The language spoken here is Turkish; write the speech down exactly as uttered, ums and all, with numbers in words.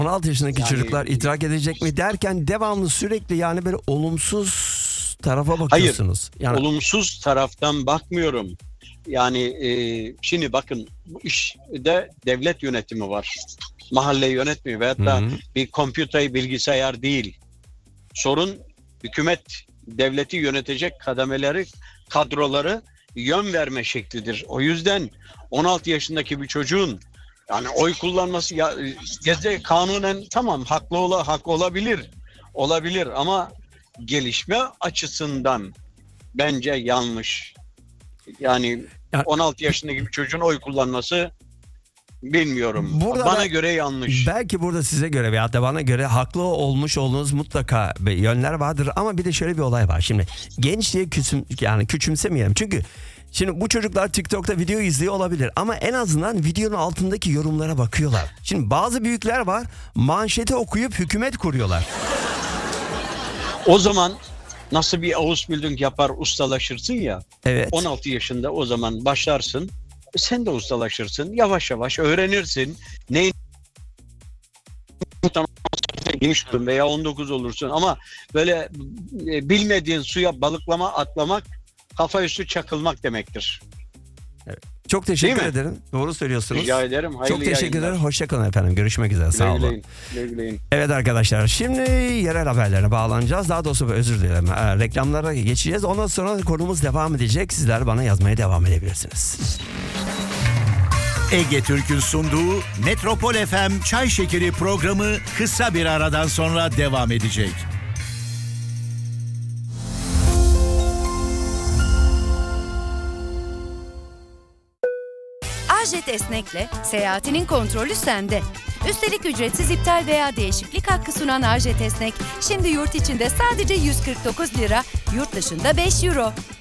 on altı yaşındaki Yani- çocuklar idrak edecek mi derken devamlı sürekli yani böyle olumsuz tarafa bakıyorsunuz. Yani Olumsuz taraftan bakmıyorum. Yani e, şimdi bakın, bu işte devlet yönetimi var. Mahalle yönetmiyor veyahut da Hı hı. bir kompüter, bilgisayar değil. Sorun hükümet, devleti yönetecek kademeleri, kadroları yön verme şeklidir. O yüzden on altı yaşındaki bir çocuğun yani oy kullanması ya, geze kanunen tamam, haklı ola hak olabilir. Olabilir ama gelişme açısından bence yanlış. Yani Ya- on altı yaşındaki bir çocuğun oy kullanması, bilmiyorum. Burada Bana ben- göre yanlış. belki burada size göre veyahut da bana göre haklı olmuş olduğunuz mutlaka bir yönler vardır ama bir de şöyle bir olay var. Şimdi genç diye küçüm, yani küçümsemeyelim. Çünkü şimdi bu çocuklar TikTok'ta video izliyor olabilir ama en azından videonun altındaki yorumlara bakıyorlar. Şimdi bazı büyükler var, manşeti okuyup hükümet kuruyorlar. O zaman nasıl bir Ausbildung yapar, ustalaşırsın ya. Evet. on altı yaşında o zaman başlarsın. Sen de ustalaşırsın. Yavaş yavaş öğrenirsin. Neyin geniş olursun veya on dokuz olursun ama böyle e, bilmediğin suya balıklama atlamak, kafa üstü çakılmak demektir. Çok teşekkür Değil mi? ederim. Doğru söylüyorsunuz. Rica ederim. Hayırlı Çok teşekkür yayınlar. ederim. Hoşçakalın efendim. Görüşmek üzere. Sağ olun. Güle güle. Güle güle. Evet arkadaşlar, şimdi yerel haberlere bağlanacağız. Daha doğrusu özür dilerim. Ee, reklamlara geçeceğiz. Ondan sonra konumuz devam edecek. Sizler bana yazmaya devam edebilirsiniz. Ege Türk'ün sunduğu Metropol F M Çay Şekeri programı kısa bir aradan sonra devam edecek. Ajet Esnek'le seyahatinin kontrolü sende. Üstelik ücretsiz iptal veya değişiklik hakkı sunan Ajet Esnek, şimdi yurt içinde sadece yüz kırk dokuz lira, yurt dışında beş euro.